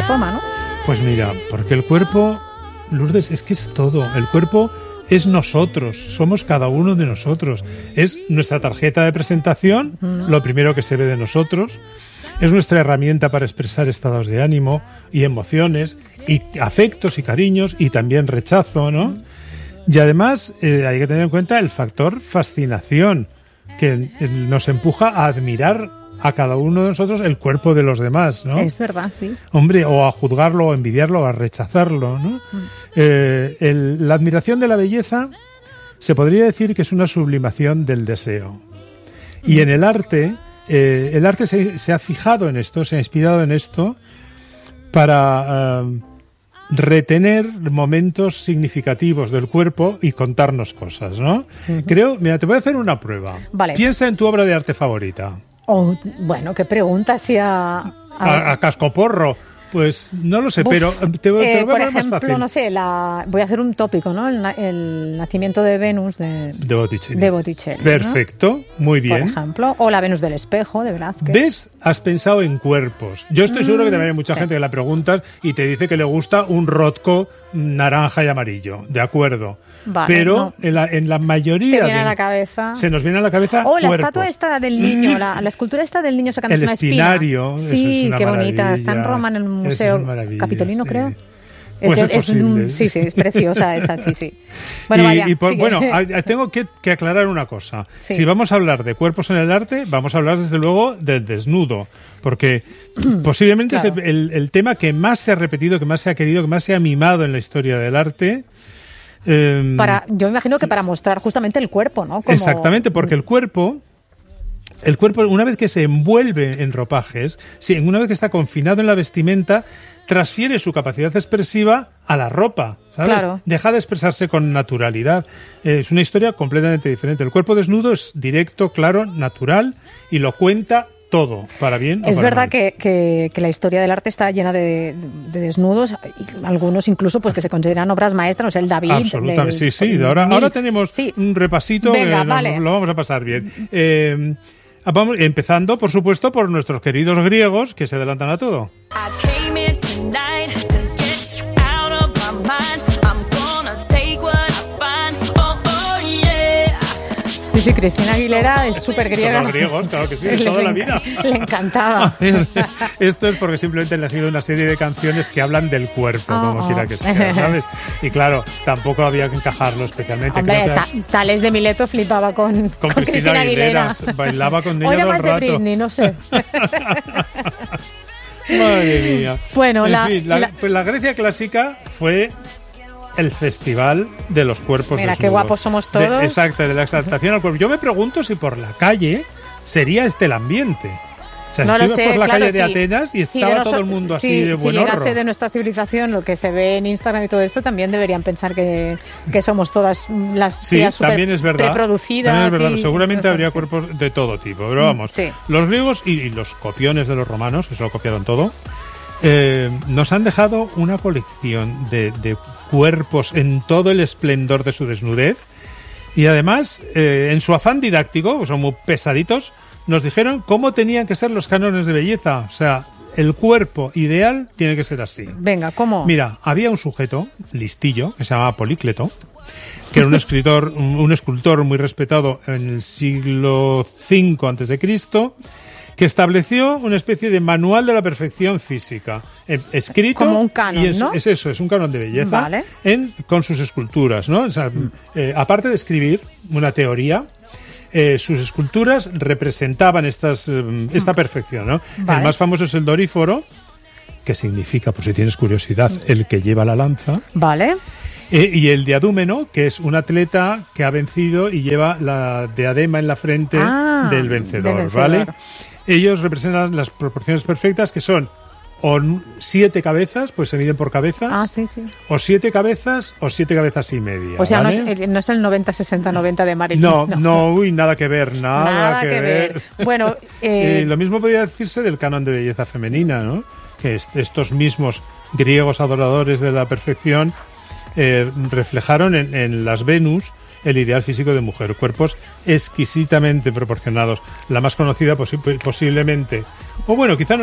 retoma, ¿no? Pues mira, porque el cuerpo, Lourdes, es que es todo. El cuerpo es nosotros, somos cada uno de nosotros. Es nuestra tarjeta de presentación, lo primero que se ve de nosotros. Es nuestra herramienta para expresar estados de ánimo y emociones, y afectos y cariños, y también rechazo, ¿no? Y además hay que tener en cuenta el factor fascinación, que nos empuja a admirar a cada uno de nosotros el cuerpo de los demás, ¿no? Es verdad, sí. Hombre, o a juzgarlo, o a envidiarlo, o a rechazarlo, ¿no? La admiración de la belleza se podría decir que es una sublimación del deseo. Y en el arte se ha fijado en esto, se ha inspirado en esto para retener momentos significativos del cuerpo y contarnos cosas, ¿no? Creo, mira, te voy a hacer una prueba. Vale. Piensa en tu obra de arte favorita. Oh, bueno, qué pregunta si A cascoporro. Pues no lo sé, pero te lo voy a por poner ejemplo, más fácil. no sé, voy a hacer un tópico, ¿no? El nacimiento de Venus de Botticelli. Perfecto, ¿no? Muy bien. Por ejemplo, o la Venus del espejo de Velázquez. ¿Ves? Has pensado en cuerpos. Yo estoy seguro que también hay mucha gente que la preguntas y te dice que le gusta un Rothko naranja y amarillo. De acuerdo. Vale, pero no. en la mayoría Te viene a la cabeza. se nos viene a la cabeza la cuerpos. estatua esta del niño, la escultura esta del niño sacando el una espina. espinario. Sí, es una qué bonita. maravilla. Está en Roma, en el Museo Capitolino, sí. creo. Pues es posible. Sí, es preciosa esa, sí. Bueno, bueno, tengo que aclarar una cosa. Sí. Si vamos a hablar de cuerpos en el arte, vamos a hablar desde luego del desnudo, porque posiblemente claro. es el tema que más se ha repetido, que más se ha querido, que más se ha mimado en la historia del arte. Yo imagino que para mostrar justamente el cuerpo, ¿no? Exactamente, porque el cuerpo, una vez que se envuelve en ropajes, una vez que está confinado en la vestimenta, transfiere su capacidad expresiva a la ropa, ¿sabes? Claro. Deja de expresarse con naturalidad. Es una historia completamente diferente. El cuerpo desnudo es directo, claro, natural, y lo cuenta todo, para bien o para Es verdad mal. que la historia del arte está llena de desnudos, y algunos incluso pues que se consideran obras maestras, o sea, el David. Absolutamente, sí. Ahora tenemos un repasito. Venga, que vale. lo vamos a pasar bien. Vamos empezando, por supuesto, por nuestros queridos griegos, que se adelantan a todo. Sí, Cristina Aguilera es súper griega. Los griegos, claro que sí, de toda la vida. Le encantaba. A ver, esto es porque simplemente han nacido una serie de canciones que hablan del cuerpo, como quiera que sea, ¿sabes? Y claro, tampoco había que encajarlo especialmente. Hombre, Tales de Mileto flipaba con Cristina Aguilera. Bailaba con ella o era todo más el de rato. Britney, no sé. Madre mía. Bueno, pues la Grecia clásica fue el festival de los cuerpos Mira, desnudos. qué guapos somos todos. Exacto, de la exaltación al cuerpo. Yo me pregunto si por la calle sería este el ambiente. O sea, no si lo ibas sé, por la claro, calle de sí. Atenas y estaba todo el mundo así de buen Si llegase horro. de nuestra civilización, lo que se ve en Instagram y todo esto, también deberían pensar que somos todas las tías también es verdad. preproducidas. También es verdad. Y, Seguramente no sé, habría sí. cuerpos de todo tipo. Pero vamos, sí. Los griegos y los copiones de los romanos, que se lo copiaron todo, nos han dejado una colección de cuerpos en todo el esplendor de su desnudez. Y además, en su afán didáctico, son muy pesaditos, nos dijeron cómo tenían que ser los cánones de belleza. O sea, el cuerpo ideal tiene que ser así. Venga, ¿cómo? Mira, había un sujeto listillo que se llamaba Polícleto, que era un escultor muy respetado en el siglo V a.C., que estableció una especie de manual de la perfección física, escrito. Como un canon, ¿no? Es un canon de belleza, vale. Con sus esculturas, ¿no? O sea, aparte de escribir una teoría, sus esculturas representaban esta perfección, ¿no? Vale. El más famoso es el Doríforo, que significa, por si tienes curiosidad, el que lleva la lanza. Vale. Y el Diadúmeno, que es un atleta que ha vencido y lleva la diadema en la frente del vencedor, ¿vale? Ellos representan las proporciones perfectas, que son o 7 cabezas, pues se miden por cabezas, sí. o 7 cabezas o 7 cabezas y media. O sea, ¿vale? no es el 90-60-90 de Marilyn. No, nada que ver, nada que ver. Bueno, lo mismo podría decirse del canon de belleza femenina, ¿no? Que estos mismos griegos adoradores de la perfección reflejaron en las Venus el ideal físico de mujer, cuerpos exquisitamente proporcionados. La más conocida posiblemente, o bueno, quizá no